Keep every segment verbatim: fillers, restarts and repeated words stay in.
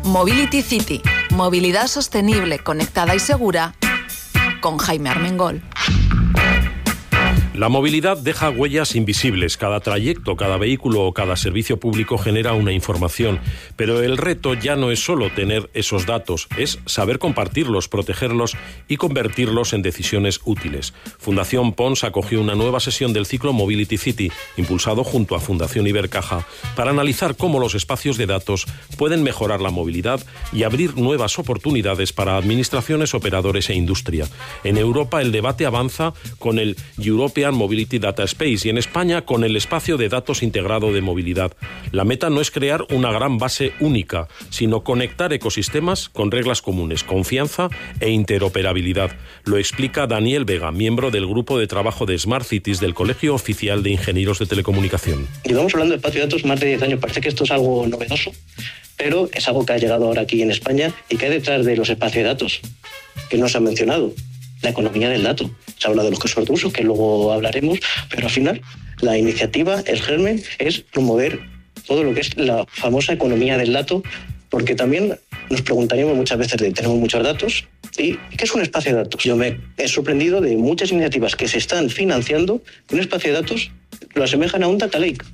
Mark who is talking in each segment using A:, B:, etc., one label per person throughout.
A: Mobility City, movilidad sostenible, conectada y segura, con Jaime Armengol.
B: La movilidad deja huellas invisibles. Cada trayecto, cada vehículo o cada servicio público genera una información. Pero el reto ya no es solo tener esos datos, es saber compartirlos, protegerlos y convertirlos en decisiones útiles. Fundación Pons acogió una nueva sesión del ciclo Mobility City, impulsado junto a Fundación Ibercaja, para analizar cómo los espacios de datos pueden mejorar la movilidad y abrir nuevas oportunidades para administraciones, operadores e industria. En Europa el debate avanza con el European Mobility Data Space y en España con el espacio de datos integrado de movilidad. La meta no es crear una gran base única, sino conectar ecosistemas con reglas comunes, confianza e interoperabilidad. Lo explica Daniel Vega, miembro del grupo de trabajo de Smart Cities del Colegio Oficial de Ingenieros de Telecomunicación.
C: Llevamos hablando de espacio de datos más de diez años. Parece que esto es algo novedoso, pero es algo que ha llegado ahora aquí en España. ¿Y qué hay detrás de los espacios de datos? Que no se ha mencionado. La economía del dato. Se habla de los casos de uso, que luego hablaremos, pero al final la iniciativa, el germen, es promover todo lo que es la famosa economía del dato, porque también nos preguntaríamos muchas veces de tenemos muchos datos, ¿y qué es un espacio de datos? Yo me he sorprendido de muchas iniciativas que se están financiando que un espacio de datos lo asemejan a un data lake.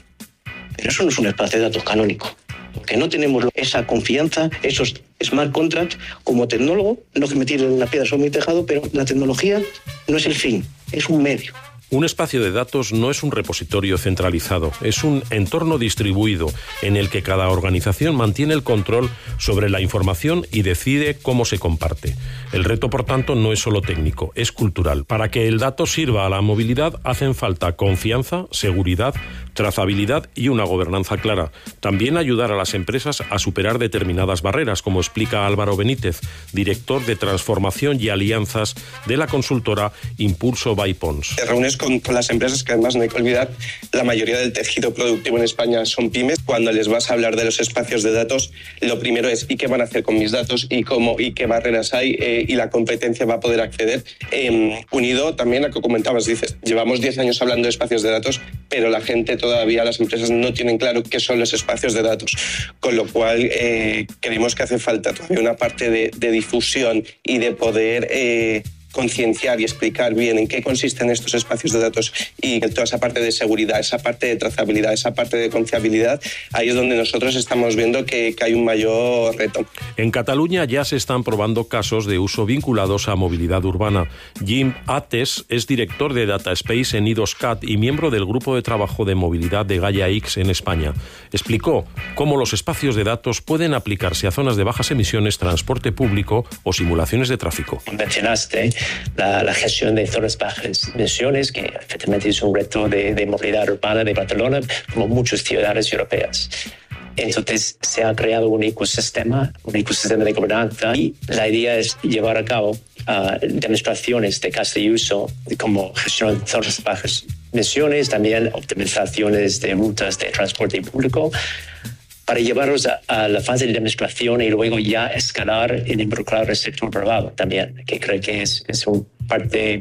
C: Pero eso no es un espacio de datos canónico. Porque no tenemos esa confianza, esos smart contracts. Como tecnólogo, no es que me tiren una piedra sobre mi tejado, pero la tecnología no es el fin, es un medio.
B: Un espacio de datos no es un repositorio centralizado, es un entorno distribuido en el que cada organización mantiene el control sobre la información y decide cómo se comparte. El reto, por tanto, no es solo técnico, es cultural. Para que el dato sirva a la movilidad hacen falta confianza, seguridad, trazabilidad y una gobernanza clara. También ayudar a las empresas a superar determinadas barreras, como explica Álvaro Benítez, director de transformación y alianzas de la consultora Impulso by Pons.
D: Te reúnes con, con las empresas, que además no hay que olvidar, la mayoría del tejido productivo en España son pymes. Cuando les vas a hablar de los espacios de datos, lo primero es ¿y qué van a hacer con mis datos? ¿Y cómo? ¿Y qué barreras hay? Eh, y la competencia va a poder acceder. Eh, unido también a lo que comentabas, dices, llevamos diez años hablando de espacios de datos, pero la gente todavía, las empresas no tienen claro qué son los espacios de datos, con lo cual eh, creemos que hace falta todavía una parte de, de difusión y de poder eh, concienciar y explicar bien en qué consisten estos espacios de datos y toda esa parte de seguridad, esa parte de trazabilidad, esa parte de confiabilidad. Ahí es donde nosotros estamos viendo que, que hay un mayor reto.
B: En Cataluña ya se están probando casos de uso vinculados a movilidad urbana. Jim Ates es director de Data Space en IDOSCAT y miembro del grupo de trabajo de movilidad de Gaia X en España. Explicó cómo los espacios de datos pueden aplicarse a zonas de bajas emisiones, transporte público o simulaciones de tráfico.
E: Mencionaste La, la gestión de zonas bajas emisiones, que efectivamente es un reto de, de movilidad urbana de Barcelona, como muchas ciudades europeas. Entonces se ha creado un ecosistema, un ecosistema de gobernanza, y la idea es llevar a cabo uh, demostraciones de caso de uso, de cómo gestionar zonas bajas emisiones, también optimizaciones de rutas de transporte público, para llevarlos a, a la fase de demostración y luego ya escalar y involucrar el sector privado también, que creo que es, es una parte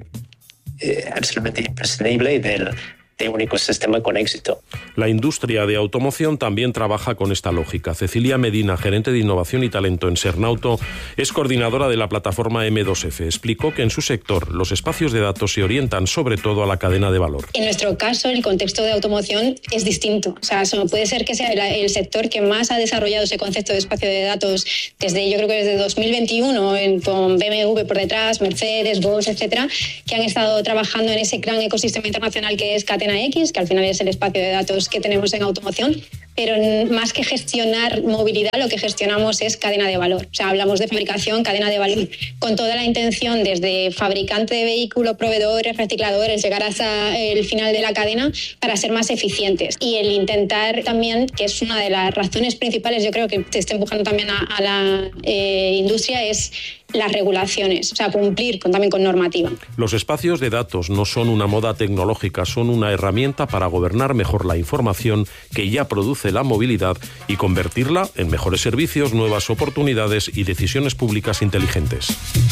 E: eh, absolutamente imprescindible del de un ecosistema con éxito.
B: La industria de automoción también trabaja con esta lógica. Cecilia Medina, gerente de innovación y talento en Sernauto, es coordinadora de la plataforma eme dos efe. Explicó que en su sector los espacios de datos se orientan sobre todo a la cadena de valor.
F: En nuestro caso, el contexto de automoción es distinto. O sea, puede ser que sea el sector que más ha desarrollado ese concepto de espacio de datos desde, yo creo que desde dos mil veintiuno, en, con be eme ve por detrás, Mercedes, Bosch, etcétera, que han estado trabajando en ese gran ecosistema internacional que es Catena X, que al final es el espacio de datos que tenemos en automoción, pero más que gestionar movilidad, lo que gestionamos es cadena de valor. O sea, hablamos de fabricación, cadena de valor, con toda la intención desde fabricante de vehículo, proveedores, recicladores, llegar hasta el final de la cadena para ser más eficientes. Y el intentar también, que es una de las razones principales, yo creo que te está empujando también a, a la eh, industria, es las regulaciones, o sea, cumplir con, también con normativa.
B: Los espacios de datos no son una moda tecnológica, son una herramienta para gobernar mejor la información que ya produce la movilidad y convertirla en mejores servicios, nuevas oportunidades y decisiones públicas inteligentes.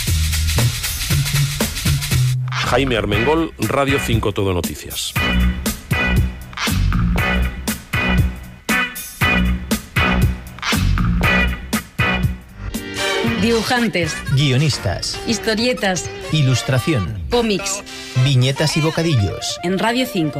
B: Jaime Armengol, Radio cinco Todo Noticias.
G: Dibujantes,
H: guionistas,
G: historietas,
H: ilustración,
G: cómics,
H: viñetas y bocadillos.
G: En Radio cinco.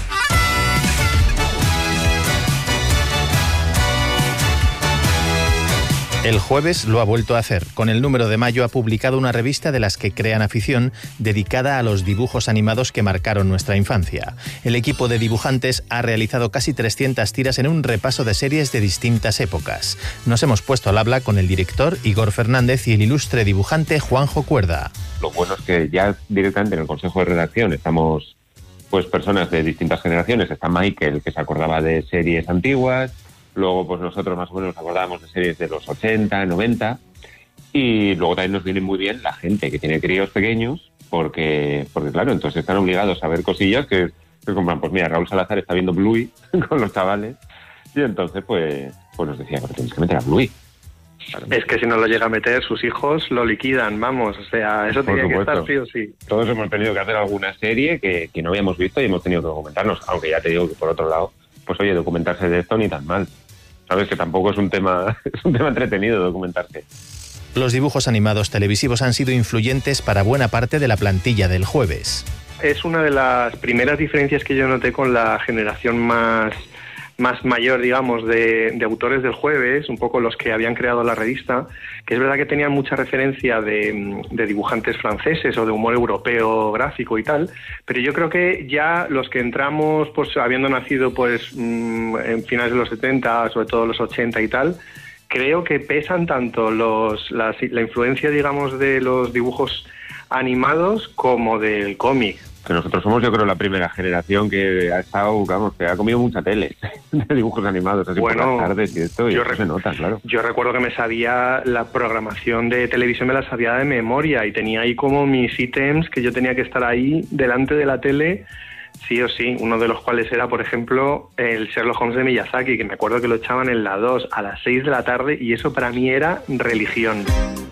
H: El Jueves lo ha vuelto a hacer. Con el número de mayo ha publicado una revista de las que crean afición dedicada a los dibujos animados que marcaron nuestra infancia. El equipo de dibujantes ha realizado casi trescientas tiras en un repaso de series de distintas épocas. Nos hemos puesto al habla con el director Igor Fernández y el ilustre dibujante Juanjo Cuerda.
I: Lo bueno es que ya directamente en el Consejo de Redacción estamos pues personas de distintas generaciones. Está Michael, que se acordaba de series antiguas. Luego, pues nosotros más o menos nos acordábamos de series de los ochenta, noventa. Y luego también nos viene muy bien la gente que tiene críos pequeños, porque, porque claro, entonces están obligados a ver cosillas que, que compran. Pues mira, Raúl Salazar está viendo Bluey con los chavales. Y entonces, pues, pues nos decía, pero tienes que meter a Bluey.
J: Claro. Es que si no lo llega a meter, sus hijos lo liquidan, vamos. O sea, eso tenía que estar sí o sí.
I: Todos hemos tenido que hacer alguna serie que, que no habíamos visto y hemos tenido que documentarnos. Aunque ya te digo que, por otro lado, pues oye, documentarse de esto ni tan mal. Sabes que tampoco es un tema es un tema entretenido documentarse.
H: Los dibujos animados televisivos han sido influyentes para buena parte de la plantilla del Jueves.
J: Es una de las primeras diferencias que yo noté con la generación más, más mayor, digamos, de, de autores del Jueves, un poco los que habían creado la revista, que es verdad que tenían mucha referencia de, de dibujantes franceses o de humor europeo gráfico y tal, pero yo creo que ya los que entramos, pues habiendo nacido pues en finales de los setenta, sobre todo los ochenta y tal, creo que pesan tanto los, la, la influencia, digamos, de los dibujos animados como del cómic.
I: Que nosotros somos, yo creo, la primera generación que ha estado, vamos, que ha comido mucha tele de dibujos animados, así bueno, por las tardes y esto, y eso se nota, claro.
J: Yo recuerdo que me sabía la programación de televisión, me la sabía de memoria, y tenía ahí como mis ítems que yo tenía que estar ahí delante de la tele, sí o sí, uno de los cuales era, por ejemplo, el Sherlock Holmes de Miyazaki, que me acuerdo que lo echaban en la dos a las seis de la tarde, y eso para mí era religión.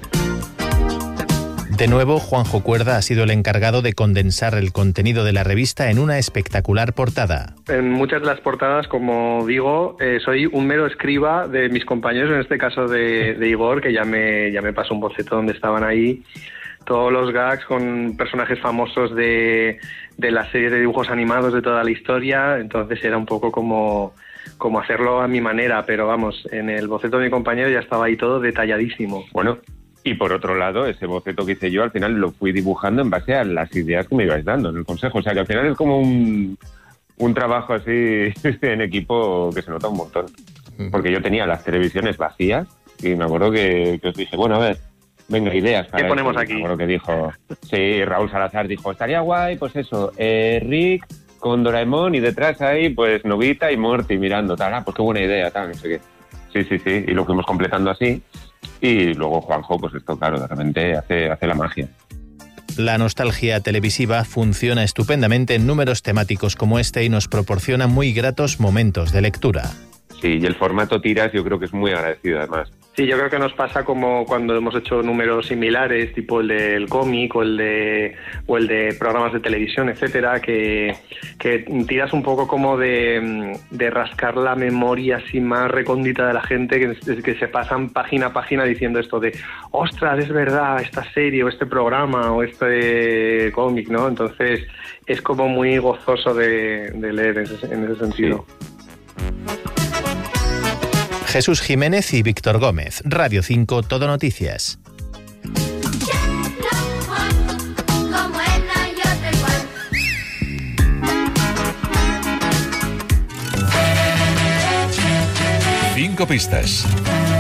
H: De nuevo, Juanjo Cuerda ha sido el encargado de condensar el contenido de la revista en una espectacular portada.
J: En muchas de las portadas, como digo, eh, soy un mero escriba de mis compañeros, en este caso de, de Igor, que ya me, ya me pasó un boceto donde estaban ahí todos los gags con personajes famosos de, de la serie de dibujos animados de toda la historia, entonces era un poco como, como hacerlo a mi manera, pero vamos, en el boceto de mi compañero ya estaba ahí todo detalladísimo.
I: Bueno, y por otro lado, ese boceto que hice yo, al final lo fui dibujando en base a las ideas que me ibais dando en el consejo. O sea, que al final es como un, un trabajo así en equipo que se nota un montón. Porque yo tenía las televisiones vacías y me acuerdo que, que os dije, bueno, a ver, venga, ideas para
J: ¿qué ponemos
I: esto?
J: aquí?
I: Me acuerdo que dijo, sí, Raúl Salazar dijo, estaría guay, pues eso, eh, Rick con Doraemon y detrás ahí, pues Nobita y Morty mirando, tal, ah, pues qué buena idea, tal, no sé qué. Sí, sí, sí, y lo fuimos completando así. Y luego Juanjo, pues esto, claro, de repente hace, hace la magia.
H: La nostalgia televisiva funciona estupendamente en números temáticos como este y nos proporciona muy gratos momentos de lectura.
I: Sí, y el formato tiras yo creo que es muy agradecido además.
J: Sí, yo creo que nos pasa como cuando hemos hecho números similares, tipo el del cómic o el de o el de programas de televisión, etcétera, que, que tiras un poco como de, de rascar la memoria así más recóndita de la gente, que, que se pasan página a página diciendo esto de ostras, es verdad, esta serie o este programa o este cómic, ¿no? Entonces es como muy gozoso de, de leer en ese, en ese sentido.
I: Sí.
H: Jesús Jiménez y Víctor Gómez, Radio cinco, Todo Noticias.
K: Cinco pistas.